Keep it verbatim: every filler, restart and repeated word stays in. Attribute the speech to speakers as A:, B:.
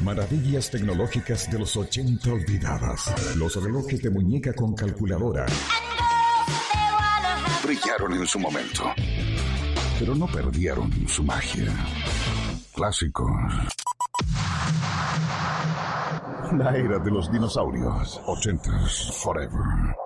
A: Maravillas tecnológicas de los ochenta olvidadas. Los relojes de muñeca con calculadora. Brillaron en su momento, pero no perdieron su magia. Clásicos. La era de los dinosaurios. Ochentas forever.